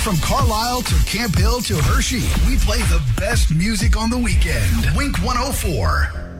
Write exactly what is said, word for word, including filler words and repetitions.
From Carlisle to Camp Hill to Hershey, we play the best music on the weekend. Wink one oh four.